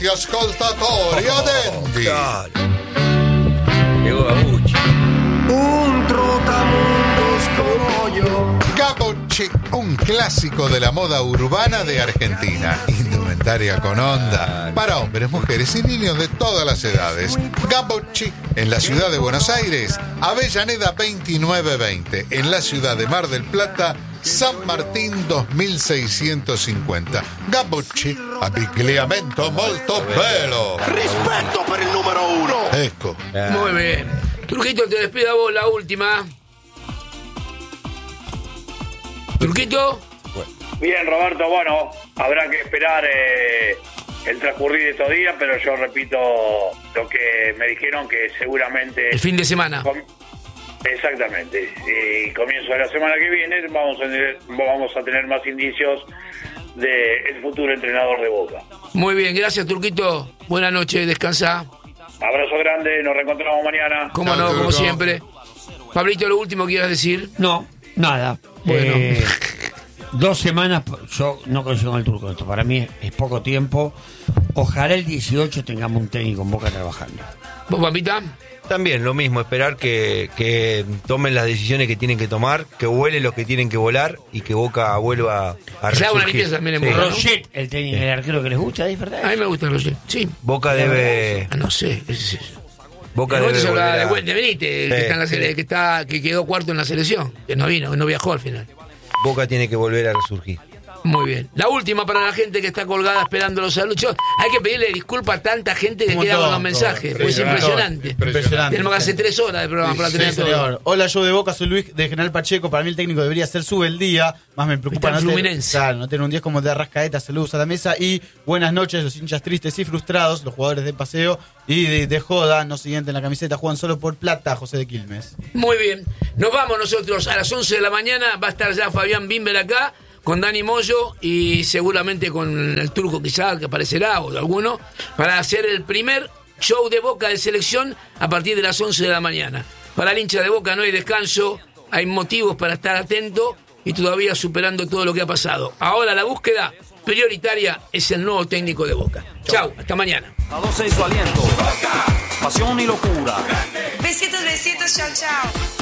Gli ascoltatori, attenti! Llegó Gabucci. Un trotamundos como yo. Gabucci, un clásico de la moda urbana de Argentina. Indumentaria con onda para hombres, mujeres y niños de todas las edades. Gabucci, en la ciudad de Buenos Aires, Avellaneda 2920. En la ciudad de Mar del Plata, San Martín 2650. Gabucci, abbigliamento molto bello. Rispetto per il numero uno. Ecco. Muy bien. Turquito, te despido a vos la última. Turquito. Bien, Roberto, bueno, habrá que esperar el transcurrir de estos días, pero yo repito lo que me dijeron, que seguramente... El fin de semana. Exactamente. Y comienzo de la semana que viene vamos a tener más indicios del futuro entrenador de Boca. Muy bien, gracias, Turquito. Buenas noches, descansa. Abrazo grande, nos reencontramos mañana. Cómo no, como siempre. Pablito, lo último que quieras decir. No, nada. Bueno. 2 semanas, yo no consigo el turco esto. Para mí es poco tiempo. Ojalá el 18 tengamos un técnico en Boca trabajando. ¿Vos, Pampita? También lo mismo, esperar que tomen las decisiones que tienen que tomar, que vuelen los que tienen que volar y que Boca vuelva a resurgir. Se haga una limpieza también en Boca, ¿no? Roget, el técnico, el arquero que les gusta, ¿es verdad? A mí me gusta el Roger, sí. Boca debe... No sé, Boca el debe se habla volver a... de Benítez, que quedó cuarto en la selección, que no vino, no viajó al final. Boca tiene que volver a resurgir. Muy bien. La última para la gente que está colgada esperando los saludos. Hay que pedirle disculpas a tanta gente que queda con los mensajes. Es impresionante. Tenemos que hacer 3 horas de programa para tener todo. Señor. Hola, yo de Boca soy Luis de General Pacheco. Para mí el técnico debería ser Subeldía. Más me preocupa Está en Fluminense. No tener un 10 como de Arrascaeta. Saludos a la mesa y buenas noches. Los hinchas tristes y frustrados, los jugadores de paseo y de joda, no siguiente en la camiseta, juegan solo por plata. José de Quilmes. Muy bien. Nos vamos nosotros a las 11 de la mañana. Va a estar ya Fabián Bimber acá, con Dani Moyo y seguramente con el turco quizá, que aparecerá, o alguno, para hacer el primer show de Boca de selección a partir de las 11 de la mañana. Para el hincha de Boca no hay descanso, hay motivos para estar atento y todavía superando todo lo que ha pasado. Ahora la búsqueda prioritaria es el nuevo técnico de Boca. Chau, hasta mañana. A 12 su aliento, pasión y locura. Besitos, besitos, chao, chao.